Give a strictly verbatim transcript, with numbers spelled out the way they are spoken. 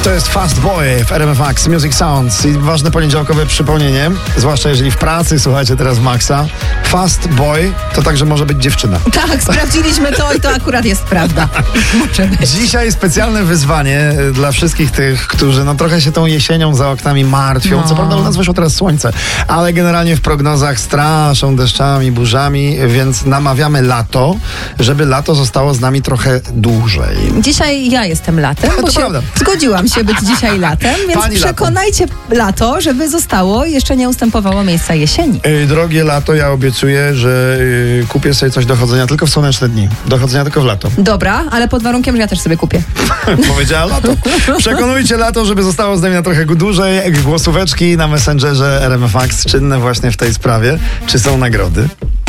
To jest Fast Boy w R M F Max Music Sounds i ważne poniedziałkowe przypomnienie, zwłaszcza jeżeli w pracy słuchacie teraz Maxa. Fast Boy to także może być dziewczyna. Tak, sprawdziliśmy to i to akurat jest prawda. Może być. Dzisiaj specjalne wyzwanie dla wszystkich tych, którzy no trochę się tą jesienią za oknami martwią. No. Co prawda u nas wyszło teraz słońce, ale generalnie w prognozach straszą deszczami, burzami, więc namawiamy lato, żeby lato zostało z nami trochę dłużej. Dzisiaj ja jestem latem, To bo się prawda. zgodziłam się być dzisiaj latem, więc Pani przekonajcie lato, żeby zostało, jeszcze nie ustępowało miejsca jesieni. Yy, drogie lato, ja obiecuję, że yy, kupię sobie coś do chodzenia tylko w słoneczne dni. Do chodzenia tylko w lato. Dobra, ale pod warunkiem, że ja też sobie kupię. Powiedziała lato. Przekonujcie lato, żeby zostało z nami na trochę dłużej. Głosóweczki na Messengerze R M F Max czynne właśnie w tej sprawie. Czy są nagrody?